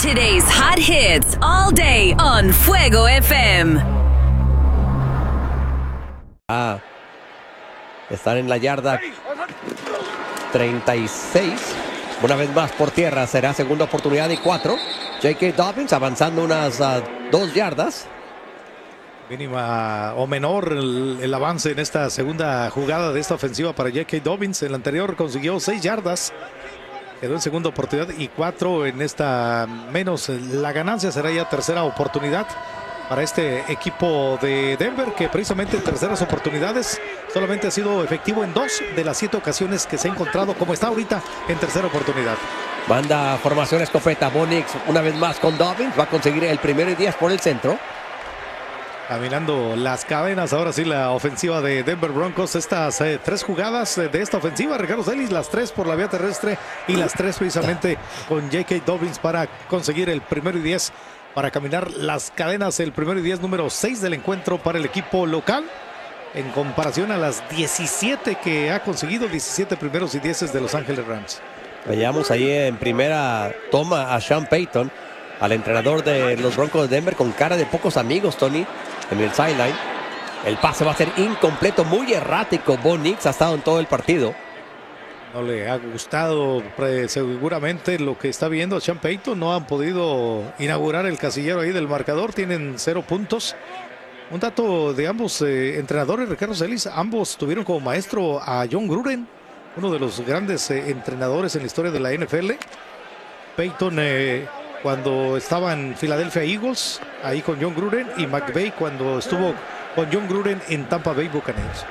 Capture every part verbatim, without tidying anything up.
Today's hot hits all day on Fuego F M. Ah, están en la yarda treinta y seis. Una vez más por tierra, será segunda oportunidad y cuatro. J K. Dobbins avanzando unas uh, dos yardas. Mínima o menor el, el avance en esta segunda jugada de esta ofensiva para J K. Dobbins. En la anterior consiguió seis yardas. Quedó en segunda oportunidad y cuatro en esta menos. La ganancia será ya tercera oportunidad para este equipo de Denver, que precisamente en terceras oportunidades solamente ha sido efectivo en dos de las siete ocasiones que se ha encontrado, como está ahorita en tercera oportunidad. Manda formación escopeta. Bo Nix una vez más con Dobbins. Va a conseguir el primero y diez por el centro. Caminando las cadenas, ahora sí la ofensiva de Denver Broncos. Estas eh, tres jugadas eh, de esta ofensiva, Ricardo Celis, las tres por la vía terrestre y las tres precisamente con J K. Dobbins para conseguir el primero y diez, para caminar las cadenas. El primero y diez, número seis del encuentro para el equipo local, en comparación a las diecisiete que ha conseguido, diecisiete primeros y dieces de Los Ángeles Rams. Veíamos ahí en primera toma a Sean Payton, al entrenador de los Broncos de Denver, con cara de pocos amigos, Tony, en el sideline. El pase va a ser incompleto, muy errático. Bo Nix ha estado en todo el partido. No le ha gustado seguramente lo que está viendo a Sean Payton. No han podido inaugurar el casillero ahí del marcador. Tienen cero puntos. Un dato de ambos eh, entrenadores, Ricardo Celis, ambos tuvieron como maestro a John Gruden, uno de los grandes eh, entrenadores en la historia de la N F L. Payton eh, cuando estaba en Philadelphia Eagles, ahí con John Gruden, y McVay cuando estuvo con John Gruden en Tampa Bay Buccaneers.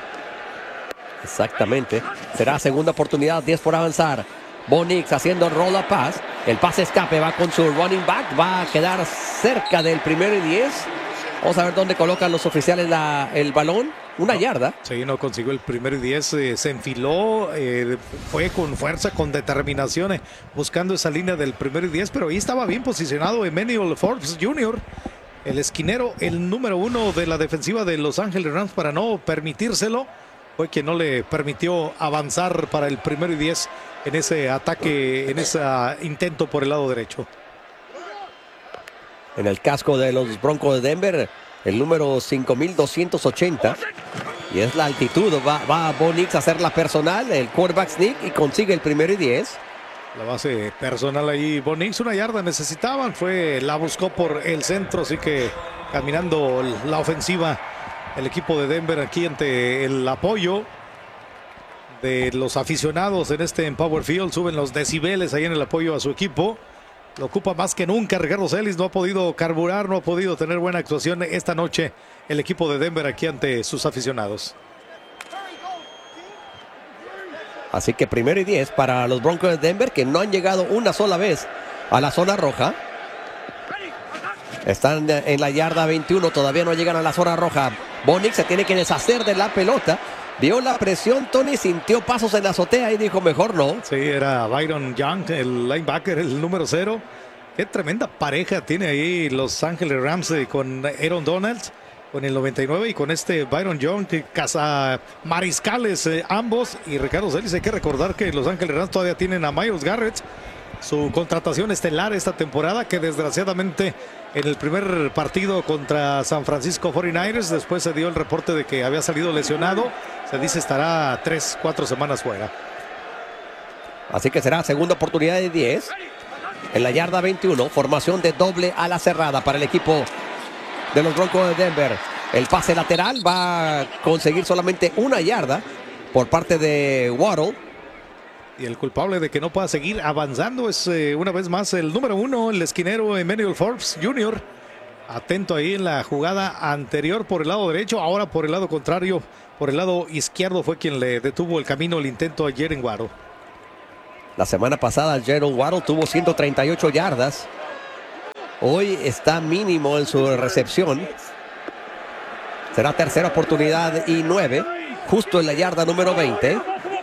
Exactamente. Será segunda oportunidad, diez por avanzar. Bo Nix haciendo roll up pass. El pase escape va con su running back. Va a quedar cerca del primero y diez. Vamos a ver dónde colocan los oficiales la, el balón. Una no, yarda. Sí, no consiguió el primero y diez. Eh, se enfiló. Eh, fue con fuerza, con determinación, eh, buscando esa línea del primero y diez. Pero ahí estaba bien posicionado Emmanuel Forbes junior, el esquinero, el número uno de la defensiva de Los Ángeles Rams, para no permitírselo. Fue quien no le permitió avanzar para el primero y diez en ese ataque, en ese intento por el lado derecho. En el casco de los Broncos de Denver, el número cinco mil doscientos ochenta. Y es la altitud. Va, va Bo Nix a hacer la personal, el quarterback sneak, y consigue el primero y diez. La base personal ahí, Bo Nix, una yarda necesitaban. Fue, la buscó por el centro, así que caminando la ofensiva. El equipo de Denver aquí ante el apoyo de los aficionados en este Empower Field. Suben los decibeles ahí en el apoyo a su equipo. Lo ocupa más que nunca Ricardo Celis. No ha podido carburar, no ha podido tener buena actuación esta noche el equipo de Denver aquí ante sus aficionados. Así que primero y diez para los Broncos de Denver, que no han llegado una sola vez a la zona roja. Están en la yarda veintiuno, todavía no llegan a la zona roja. Bo Nix se tiene que deshacer de la pelota. Vio la presión, Tony, sintió pasos en la azotea y dijo mejor no. Sí, era Byron Young, el linebacker, el número cero. Qué tremenda pareja tiene ahí Los Ángeles Rams con Aaron Donald, con el noventa y nueve, y con este Byron Young, que caza mariscales eh, ambos. Y Ricardo Celis, hay que recordar que Los Ángeles Rams todavía tienen a Myles Garrett, su contratación estelar esta temporada, que desgraciadamente en el primer partido contra San Francisco cuarenta y nueve ers, después se dio el reporte de que había salido lesionado. Se dice estará tres, cuatro semanas fuera. Así que será segunda oportunidad de diez. En la yarda veintiuno, formación de doble a la cerrada para el equipo de los Broncos de Denver. El pase lateral va a conseguir solamente una yarda por parte de Waddle. Y el culpable de que no pueda seguir avanzando es eh, una vez más el número uno, el esquinero Emmanuel Forbes junior Atento ahí en la jugada anterior por el lado derecho, ahora por el lado contrario, por el lado izquierdo fue quien le detuvo el camino, el intento a Jalen Waddle. La semana pasada Jalen Waddle tuvo ciento treinta y ocho yardas. Hoy está mínimo en su recepción. Será tercera oportunidad y nueve, justo en la yarda número veinte.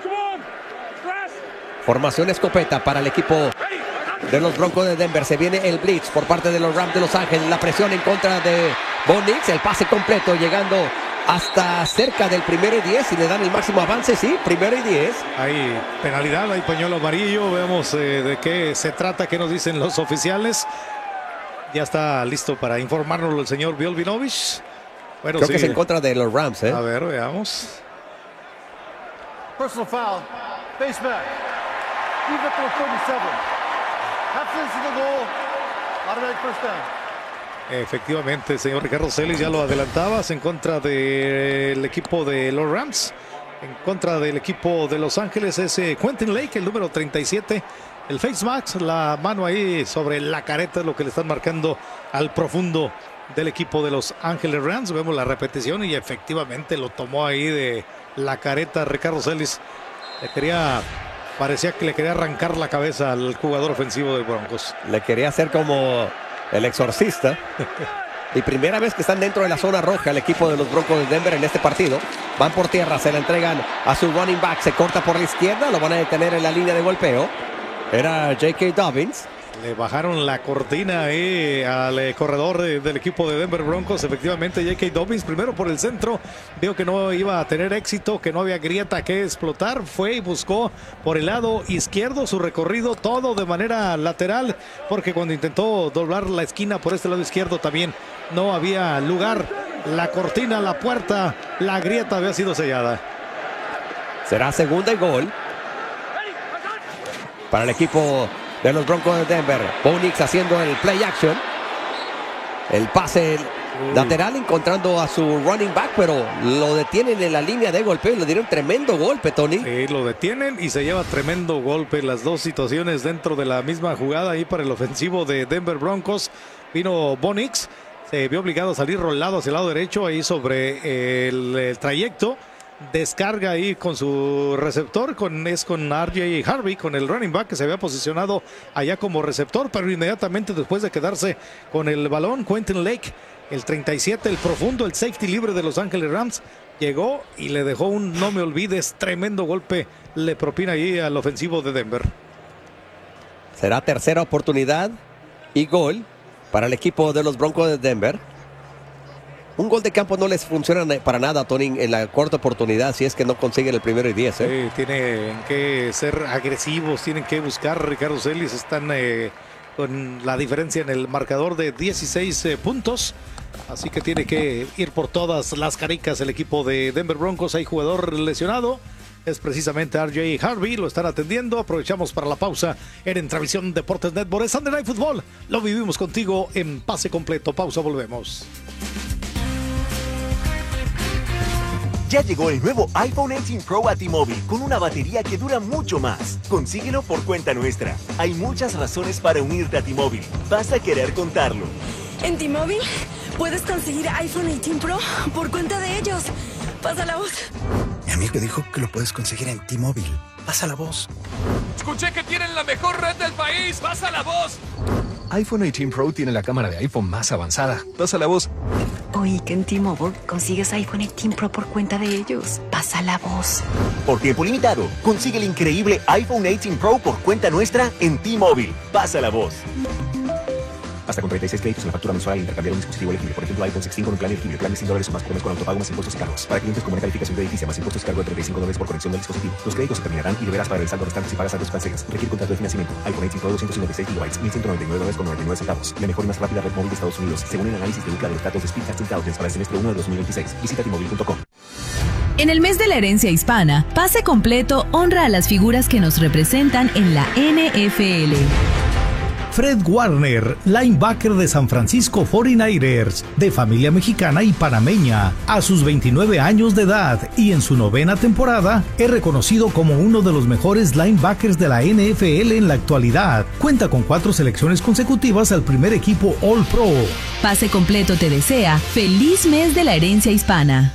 Formación escopeta para el equipo de los Broncos de Denver. Se viene el blitz por parte de los Rams de Los Ángeles. La presión en contra de Bo Nix. El pase completo llegando hasta cerca del primero y diez. Y le dan el máximo avance, sí, primero y diez. Hay penalidad, hay pañuelo amarillo. Veamos eh, de qué se trata, qué nos dicen los oficiales. Ya está listo para informarnos el señor Bielvinovich. Bueno, Creo sí. que es en contra de los Rams, ¿eh? A ver, veamos. Personal foul. Face back. Defense number thirty-seven. Absence of the goal. Automatic first down. Efectivamente, señor Ricardo Celis, ya lo adelantabas, en contra del equipo de los Rams. En contra del equipo de Los Ángeles es eh, Quentin Lake, el número treinta y siete. El face mask, la mano ahí sobre la careta es lo que le están marcando al profundo del equipo de Los Ángeles Rams. Vemos la repetición y efectivamente lo tomó ahí de la careta Ricardo Celis. Le quería, parecía que le quería arrancar la cabeza al jugador ofensivo de Broncos. Le quería hacer como el exorcista. Y primera vez que están dentro de la zona roja el equipo de los Broncos de Denver en este partido. Van por tierra, se la entregan a su running back. Se corta por la izquierda, lo van a detener en la línea de golpeo. Era J K. Dobbins. Le bajaron la cortina ahí al eh, corredor de, del equipo de Denver Broncos. Efectivamente, J K. Dobbins primero por el centro. Vio que no iba a tener éxito, que no había grieta que explotar. Fue y buscó por el lado izquierdo su recorrido, todo de manera lateral, porque cuando intentó doblar la esquina por este lado izquierdo también no había lugar. La cortina, la puerta, la grieta había sido sellada. Será segunda y gol para el equipo de los Broncos de Denver. Bo Nix haciendo el play action. El pase lateral encontrando a su running back, pero lo detienen en la línea de golpeo y le dieron tremendo golpe, Tony. Sí, lo detienen y se lleva tremendo golpe. Las dos situaciones dentro de la misma jugada ahí para el ofensivo de Denver Broncos. Vino Bo Nix, se vio obligado a salir rolado hacia el lado derecho ahí sobre el, el trayecto. Descarga ahí con su receptor, con, es con R J Harvey, con el running back que se había posicionado allá como receptor, pero inmediatamente después de quedarse con el balón, Quentin Lake, el treinta y siete, el profundo, el safety libre de Los Ángeles Rams, llegó y le dejó un no me olvides, tremendo golpe, le propina ahí al ofensivo de Denver. Será tercera oportunidad y gol para el equipo de los Broncos de Denver. Un gol de campo no les funciona para nada, Tony, en la cuarta oportunidad, si es que no consiguen el primero y diez. ¿eh? Sí, tienen que ser agresivos, tienen que buscar. Ricardo Celis están eh, con la diferencia en el marcador de dieciséis eh, puntos. Así que tiene que ir por todas las caricas el equipo de Denver Broncos. Hay jugador lesionado. Es precisamente R J Harvey, lo están atendiendo. Aprovechamos para la pausa en Entravisión Deportes Network. Es Sunday Night Football. Lo vivimos contigo en pase completo. Pausa, volvemos. Ya llegó el nuevo iPhone dieciocho Pro a T-Mobile con una batería que dura mucho más. Consíguelo por cuenta nuestra. Hay muchas razones para unirte a T-Mobile. Vas a querer contarlo. En T-Mobile puedes conseguir iPhone dieciocho Pro por cuenta de ellos. Pasa la voz. Mi amigo dijo que lo puedes conseguir en T-Mobile. Pasa la voz. Escuché que tienen la mejor red del país. Pasa la voz. iPhone dieciocho Pro tiene la cámara de iPhone más avanzada. Pasa la voz. Oí que en T-Mobile consigues iPhone dieciocho Pro por cuenta de ellos. Pasa la voz. Por tiempo limitado, consigue el increíble iPhone dieciocho Pro por cuenta nuestra en T-Mobile. Pasa la voz. Hasta con treinta y seis créditos en la factura mensual al intercambiar un dispositivo elegible. Por ejemplo, iPhone dieciséis con un plan elegible. Plan de cien dólares o más por mes con autopago más impuestos y cargos. Para clientes con buena calificación crediticia más impuestos y cargo de treinta y cinco dólares por conexión del dispositivo. Los créditos se terminarán y deberás pagar el saldo restante si pagas antes pasegas. Requiere contrato de financiamiento. iPhone dieciocho Pro doscientos cincuenta y seis gigabytes, mil ciento noventa y nueve dólares con noventa y nueve centavos. La mejor y más rápida red móvil de Estados Unidos, según el análisis de Ookla de los datos de Speedtest Intelligence para el semestre uno de dos mil veintiséis. Visita T Mobile punto com. En el mes de la herencia hispana, Pase Completo honra a las figuras que nos representan en la N F L. Fred Warner, linebacker de San Francisco cuarenta y nueve ers, de familia mexicana y panameña, a sus veintinueve años de edad y en su novena temporada, es reconocido como uno de los mejores linebackers de la N F L en la actualidad. Cuenta con cuatro selecciones consecutivas al primer equipo All Pro. Pase Completo te desea feliz mes de la herencia hispana.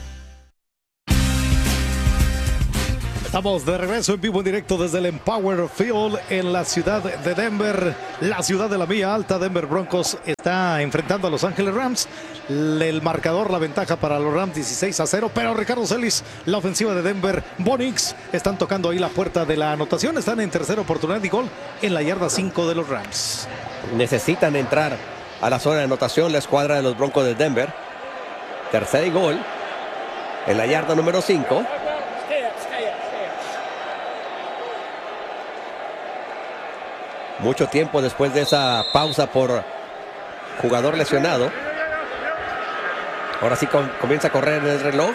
Estamos de regreso en vivo en directo desde el Empower Field en la ciudad de Denver, la ciudad de la Milla Alta. Denver Broncos está enfrentando a Los Ángeles Rams. El marcador, la ventaja para los Rams dieciséis a cero, pero Ricardo Celis, la ofensiva de Denver, Bo Nix, están tocando ahí la puerta de la anotación. Están en tercera oportunidad y gol en la yarda cinco de los Rams. Necesitan entrar a la zona de anotación la escuadra de los Broncos de Denver. Tercera y gol en la yarda número cinco. Mucho tiempo después de esa pausa por jugador lesionado. Ahora sí com comienza a correr el reloj.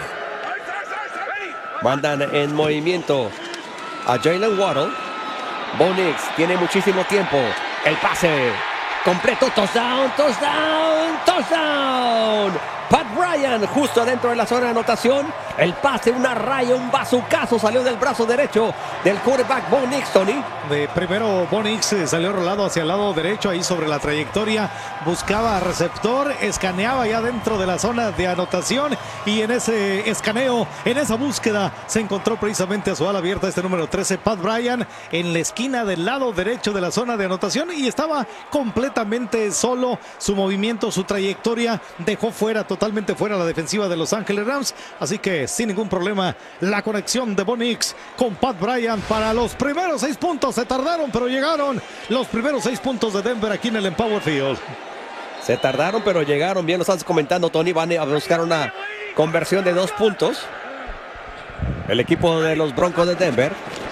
Mandan en movimiento a Jalen Waddle. Bo Nix tiene muchísimo tiempo. El pase completo. Touchdown, touchdown, touchdown. Pat Bryant justo adentro de la zona de anotación. El pase, una raya, un bazucazo salió del brazo derecho del quarterback Bo Nix, Tony. De primero Bo Nix salió rolado hacia el lado derecho, ahí sobre la trayectoria. Buscaba receptor, escaneaba ya dentro de la zona de anotación. Y en ese escaneo, en esa búsqueda, se encontró precisamente a su ala abierta este número trece, Pat Bryant, en la esquina del lado derecho de la zona de anotación. Y estaba completamente solo. Su movimiento, su trayectoria dejó fuera, totalmente fuera la defensiva de Los Ángeles Rams. Así que sin ningún problema la conexión de Bo Nix con Pat Bryant para los primeros seis puntos. Se tardaron, pero llegaron los primeros seis puntos de Denver aquí en el Empower Field. Se tardaron, pero llegaron. Bien lo estás comentando, Tony. Van a buscar una conversión de dos puntos. El equipo de los Broncos de Denver.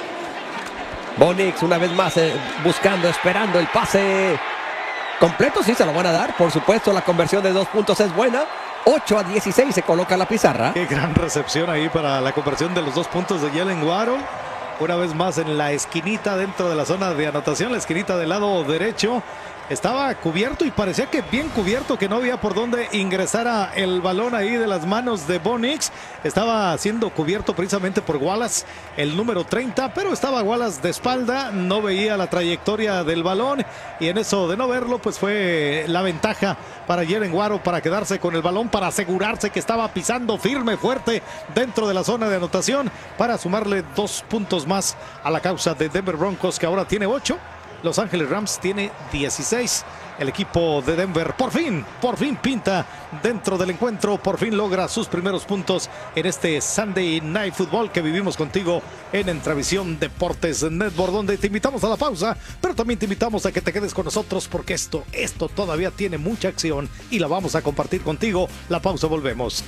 Bo Nix una vez más eh, buscando, esperando el pase completo. Sí, se lo van a dar. Por supuesto, la conversión de dos puntos es buena. ocho a dieciséis se coloca la pizarra. Qué gran recepción ahí para la conversión de los dos puntos de Jalen Waddle. Una vez más en la esquinita dentro de la zona de anotación, la esquinita del lado derecho. Estaba cubierto y parecía que bien cubierto, que no había por dónde ingresara el balón ahí de las manos de Bo Nix. Estaba siendo cubierto precisamente por Wallace, el número treinta, pero estaba Wallace de espalda, no veía la trayectoria del balón y en eso de no verlo pues fue la ventaja para Jalen Waddle para quedarse con el balón, para asegurarse que estaba pisando firme, fuerte dentro de la zona de anotación para sumarle dos puntos más a la causa de Denver Broncos, que ahora tiene ocho. Los Ángeles Rams tiene dieciséis. El equipo de Denver por fin, por fin pinta dentro del encuentro, por fin logra sus primeros puntos en este Sunday Night Football que vivimos contigo en Entravisión Deportes Network, donde te invitamos a la pausa, pero también te invitamos a que te quedes con nosotros porque esto, esto todavía tiene mucha acción y la vamos a compartir contigo. La pausa, volvemos.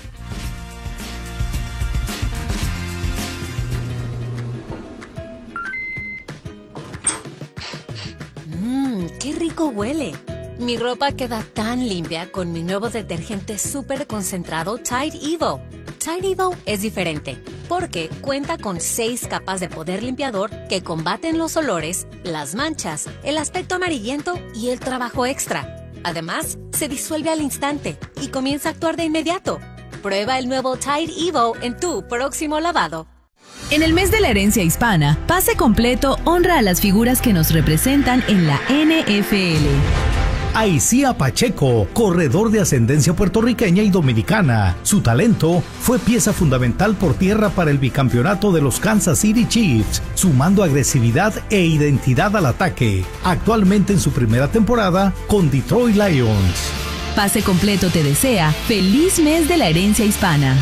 Mmm, qué rico huele. Mi ropa queda tan limpia con mi nuevo detergente súper concentrado Tide Evo. Tide Evo es diferente porque cuenta con seis capas de poder limpiador que combaten los olores, las manchas, el aspecto amarillento y el trabajo extra. Además, se disuelve al instante y comienza a actuar de inmediato. Prueba el nuevo Tide Evo en tu próximo lavado. En el mes de la herencia hispana, Pase Completo honra a las figuras que nos representan en la N F L. Aicía Pacheco, corredor de ascendencia puertorriqueña y dominicana. Su talento fue pieza fundamental por tierra para el bicampeonato de los Kansas City Chiefs, sumando agresividad e identidad al ataque. Actualmente en su primera temporada con Detroit Lions. Pase Completo te desea feliz mes de la herencia hispana.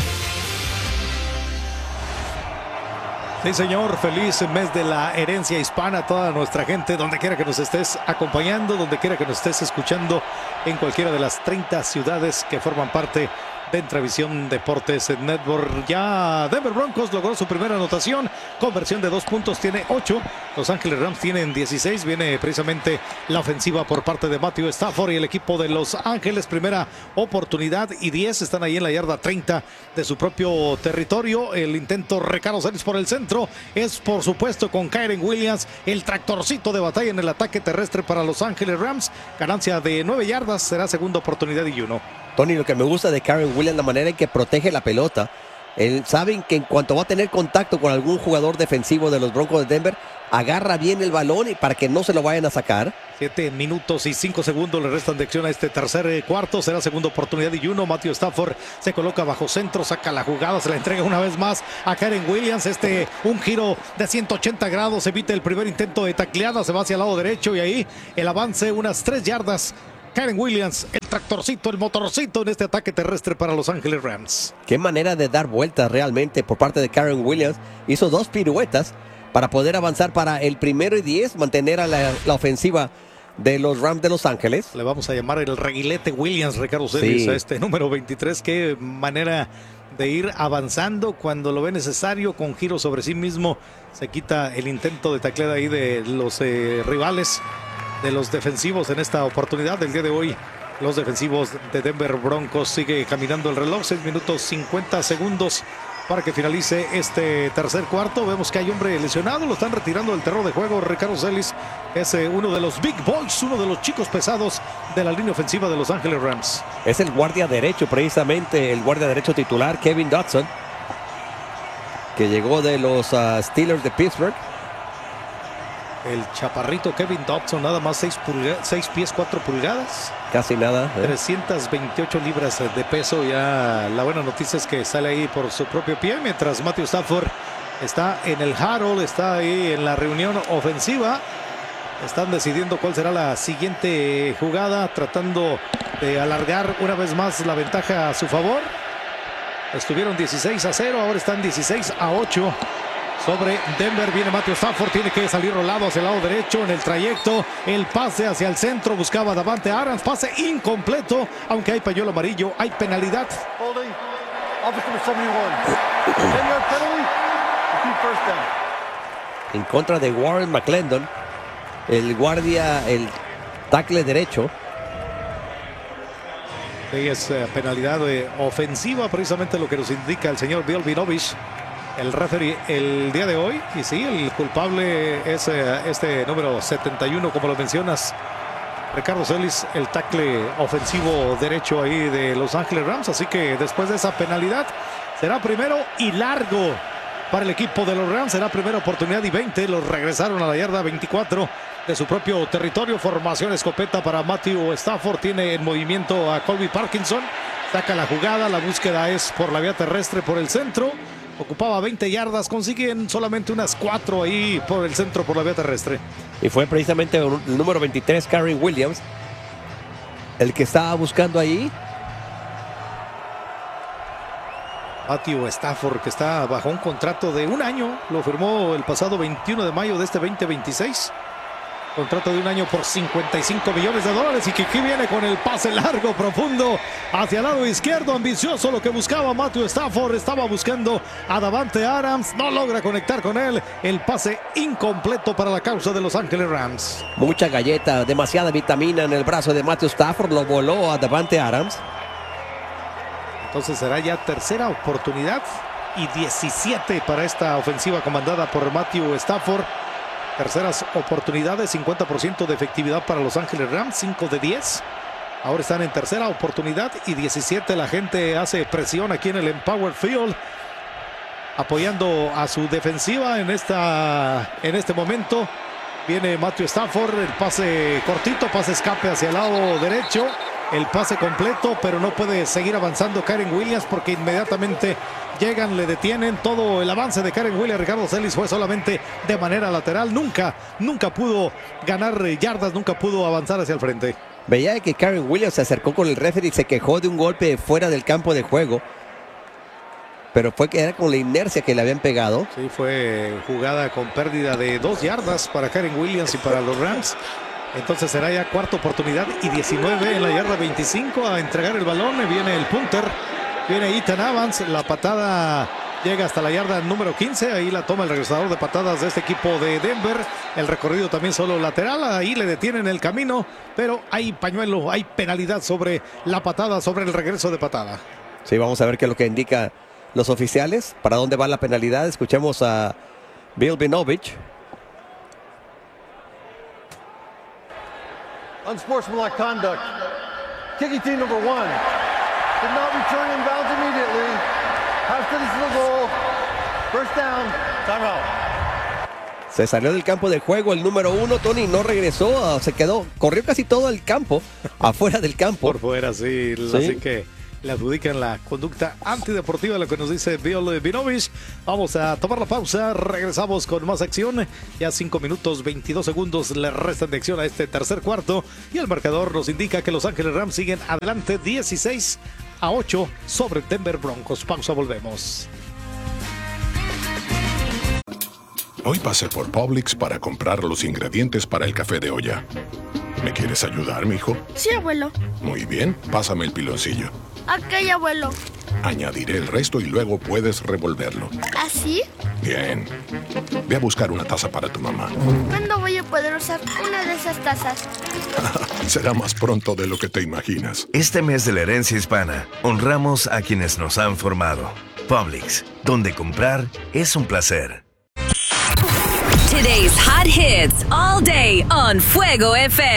Sí, señor, feliz mes de la herencia hispana a toda nuestra gente, donde quiera que nos estés acompañando, donde quiera que nos estés escuchando, en cualquiera de las treinta ciudades que forman parte de Entravisión Deportes Network. Ya Denver Broncos logró su primera anotación, conversión de dos puntos, tiene ocho. Los Ángeles Rams tienen dieciséis. Viene precisamente la ofensiva por parte de Matthew Stafford y el equipo de Los Ángeles. Primera oportunidad y diez. Están ahí en la yarda treinta de su propio territorio. El intento Ricardo Sáenz por el centro es por supuesto con Kyren Williams, el tractorcito de batalla en el ataque terrestre para Los Ángeles Rams. Ganancia de nueve yardas, será segunda oportunidad y uno. Tony, lo que me gusta de Kyren Williams, la manera en que protege la pelota. Él, saben que en cuanto va a tener contacto con algún jugador defensivo de los Broncos de Denver, agarra bien el balón y para que no se lo vayan a sacar. Siete minutos y cinco segundos le restan de acción a este tercer cuarto. Será segunda oportunidad y uno. Matthew Stafford se coloca bajo centro, saca la jugada, se la entrega una vez más a Kyren Williams. Este, un giro de ciento ochenta grados, evita el primer intento de tacleada, se va hacia el lado derecho y ahí el avance, unas tres yardas. Kyren Williams, el tractorcito, el motorcito en este ataque terrestre para Los Ángeles Rams. Qué manera de dar vueltas realmente por parte de Kyren Williams. Hizo dos piruetas para poder avanzar para el primero y diez, mantener a la, la ofensiva de los Rams de Los Ángeles. Le vamos a llamar el reguilete Williams, Ricardo Celis, sí. A este número veintitrés. Qué manera de ir avanzando cuando lo ve necesario, con giro sobre sí mismo. Se quita el intento de tacleada ahí de los eh, rivales, de los defensivos en esta oportunidad del día de hoy. los defensivos de Denver Broncos. Sigue caminando el reloj, seis minutos cincuenta segundos para que finalice este tercer cuarto. Vemos que hay hombre lesionado, lo están retirando del terreno de juego. Ricardo Celis es eh, uno de los big boys, uno de los chicos pesados de la línea ofensiva de Los Ángeles Rams. Es el guardia derecho, precisamente el guardia derecho titular, Kevin Dotson, que llegó de los uh, Steelers de Pittsburgh. El chaparrito Kevin Dotson, nada más seis pies cuatro pulgadas. Casi nada. ¿eh? trescientas veintiocho libras de peso. Ya la buena noticia es que sale ahí por su propio pie, mientras Matthew Stafford está en el huddle, está ahí en la reunión ofensiva. Están decidiendo cuál será la siguiente jugada, tratando de alargar una vez más la ventaja a su favor. Estuvieron dieciséis a cero, ahora están dieciséis a ocho. Sobre Denver viene Matthew Stafford, tiene que salir rolado hacia el lado derecho en el trayecto. El pase hacia el centro, buscaba a Davante Adams, pase incompleto, aunque hay pañuelo amarillo, hay penalidad. En contra de Warren McClendon, el guardia, el tackle derecho. Sí, es uh, penalidad uh, ofensiva, precisamente lo que nos indica el señor Bill Vinovich, el referee el día de hoy. Y sí, el culpable es eh, este número setenta y uno, como lo mencionas, Ricardo Celis, el tackle ofensivo derecho ahí de Los Ángeles Rams. Así que después de esa penalidad será primero y largo para el equipo de los Rams. Será primera oportunidad y veinte. Los regresaron a la yarda veinticuatro de su propio territorio. Formación escopeta para Matthew Stafford. Tiene en movimiento a Colby Parkinson. Saca la jugada. La búsqueda es por la vía terrestre, por el centro. Ocupaba veinte yardas, consiguen solamente unas cuatro ahí por el centro, por la vía terrestre. Y fue precisamente el número veintitrés, Kyren Williams, el que estaba buscando ahí. Matthew Stafford, que está bajo un contrato de un año, lo firmó el pasado veintiuno de mayo de este veinte veintiséis. Contrato de un año por cincuenta y cinco millones de dólares. Y que aquí viene con el pase largo, profundo, hacia el lado izquierdo, ambicioso, lo que buscaba Matthew Stafford. Estaba buscando a Davante Adams, no logra conectar con él. El pase incompleto para la causa de Los Ángeles Rams. Mucha galleta, demasiada vitamina en el brazo de Matthew Stafford, lo voló a Davante Adams. Entonces será ya tercera oportunidad y diecisiete para esta ofensiva comandada por Matthew Stafford. Terceras oportunidades, cincuenta por ciento de efectividad para Los Ángeles Rams, cinco de diez. Ahora están en tercera oportunidad y diecisiete. La gente hace presión aquí en el Empower Field, apoyando a su defensiva en, esta, en este momento. Viene Matthew Stafford, el pase cortito, pase escape hacia el lado derecho. El pase completo, pero no puede seguir avanzando Kyren Williams porque inmediatamente llegan, le detienen. Todo el avance de Kyren Williams, Ricardo Celis, fue solamente de manera lateral. Nunca, nunca pudo ganar yardas, nunca pudo avanzar hacia el frente. Veía que Kyren Williams se acercó con el referee y se quejó de un golpe fuera del campo de juego. Pero fue que era con la inercia que le habían pegado. Sí, fue jugada con pérdida de dos yardas para Kyren Williams y para los Rams. Entonces será ya cuarta oportunidad y diecinueve en la yarda veinticinco a entregar el balón. Viene el punter, viene Ethan Evans, la patada llega hasta la yarda número quince. Ahí la toma el regresador de patadas de este equipo de Denver. El recorrido también solo lateral, ahí le detienen el camino, pero hay pañuelo, hay penalidad sobre la patada, sobre el regreso de patada. Sí, vamos a ver qué es lo que indican los oficiales, para dónde va la penalidad. Escuchemos a Bill Vinovich. Unsportsmanlike conduct. Kicking team number one did not return in bounds immediately. Half distance to the goal. First down. Timeout. Se salió del campo de juego el número uno, Tony, no regresó, se quedó, corrió casi todo el campo, afuera del campo. Por fuera, sí, sí. Así que le adjudican la conducta antideportiva, lo que nos dice Bill Vinovich. Vamos a tomar la pausa, regresamos con más acción. Ya cinco minutos veintidós segundos le restan de acción a este tercer cuarto y el marcador nos indica que Los Ángeles Rams siguen adelante dieciséis a ocho sobre Denver Broncos. Pausa, volvemos. Hoy pasé por Publix para comprar los ingredientes para el café de olla. ¿Me quieres ayudar, mijo? Sí, abuelo. Muy bien, pásame el piloncillo. Ok, abuelo. Añadiré el resto y luego puedes revolverlo. ¿Así? Bien. Ve a buscar una taza para tu mamá. ¿Cuándo voy a poder usar una de esas tazas? Será más pronto de lo que te imaginas. Este mes de la herencia hispana, honramos a quienes nos han formado. Publix, donde comprar es un placer. Today's hot hits all day on Fuego F M.